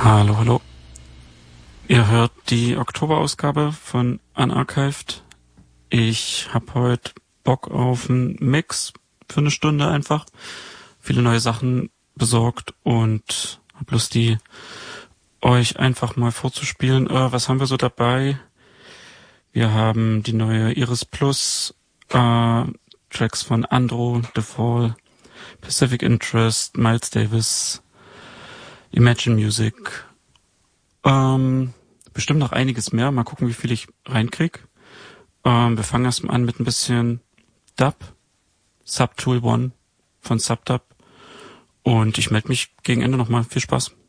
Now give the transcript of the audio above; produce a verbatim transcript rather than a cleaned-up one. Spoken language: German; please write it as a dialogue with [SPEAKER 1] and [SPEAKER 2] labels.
[SPEAKER 1] Hallo, hallo. Ihr hört die Oktoberausgabe von Unarchived. Ich habe heute Bock auf einen Mix für eine Stunde einfach. Viele neue Sachen besorgt und hab Lust, die euch einfach mal vorzuspielen. Äh, was haben wir so dabei? Wir haben die neue Iris Plus, äh, Tracks von Andro, The Fall, Pacific Interest, Miles Davis, Imagine Music, ähm, bestimmt noch einiges mehr. Mal gucken, wie viel ich reinkrieg. Ähm, wir fangen erstmal an mit ein bisschen Dub, Subtool One von Subdub. Und ich melde mich gegen Ende nochmal. Viel Spaß.